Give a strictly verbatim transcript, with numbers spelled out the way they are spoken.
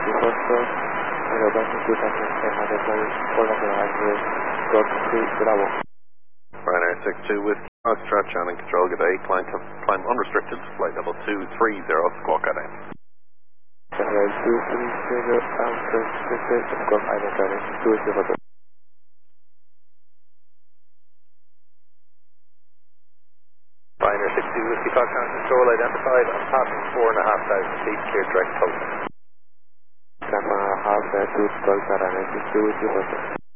Foxtrot, Aerobatic two thousand ten hundred miles, four hundred miles, Golf three, Bravo. Ryanair six two with Foxtrot, channel control, good day, climb, climb unrestricted, flight level two three zero, squawk at end. Channel two three zero, unrestricted, Golf Island Running, two zero two. Ryanair six two with Foxtrot, control identified, I'm passing four and a half thousand feet, clear direct coast. Come half, uh, two, twelve, Ryanair six two with you,